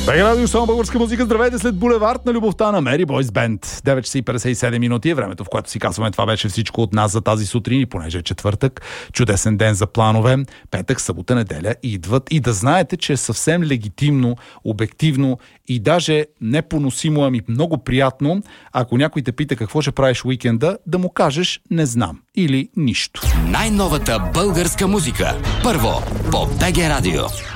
Бег радио, само българска музика. Здравейте след булевард на любовта на Мери Бойс Бенд. 9:57 минути е времето, в което си казваме това беше всичко от нас за тази сутрин, и понеже е четвъртък, чудесен ден за планове, петък, събота, неделя идват, и да знаете, че е съвсем легитимно, обективно и даже непоносимо, ами много приятно, ако някой те пита какво ще правиш уикенда, да му кажеш не знам или нищо. Най-новата българска музика. Първо по БГ Радио.